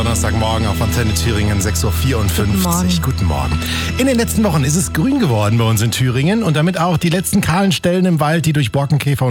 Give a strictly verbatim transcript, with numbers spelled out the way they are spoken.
Donnerstagmorgen auf Antenne Thüringen, sechs Uhr vierundfünfzig. Guten Morgen. Guten Morgen. In den letzten Wochen ist es grün geworden bei uns in Thüringen und damit auch die letzten kahlen Stellen im Wald, die durch Borkenkäfer und